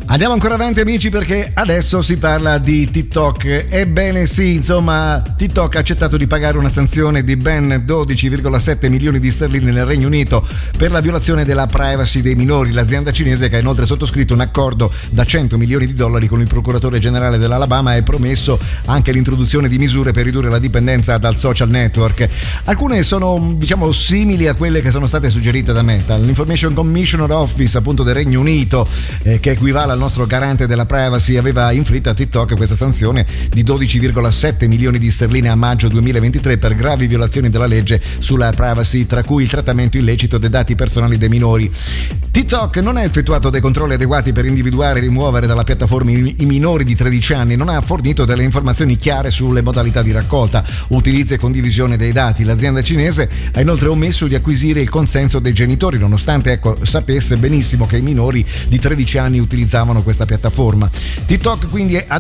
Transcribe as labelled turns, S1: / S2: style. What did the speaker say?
S1: Andiamo ancora avanti amici, perché adesso si parla di TikTok. Ebbene sì, insomma, TikTok ha accettato di pagare una sanzione di ben 12,7 milioni di sterline nel Regno Unito per la violazione della privacy dei minori. L'azienda cinese, che ha inoltre sottoscritto un accordo da 100 milioni di dollari con il procuratore generale dell'Alabama, ha promesso anche l'introduzione di misure per ridurre la dipendenza dal social network. Alcune sono, diciamo, simili a quelle che sono state suggerite da Meta. L'Information Commissioner Office, appunto, del Regno Unito, che equivale al nostro garante della privacy, aveva inflitto a TikTok questa sanzione di 12,7 milioni di sterline a maggio 2023 per gravi violazioni della legge sulla privacy, tra cui il trattamento illecito dei dati personali dei minori. TikTok non ha effettuato dei controlli adeguati per individuare e rimuovere dalla piattaforma i minori di 13 anni, non ha fornito delle informazioni chiare sulle modalità di raccolta, utilizzo e condivisione dei dati. L'azienda cinese ha inoltre omesso di acquisire il consenso dei genitori, nonostante sapesse benissimo che i minori di 13 anni utilizzavano questa piattaforma. TikTok quindi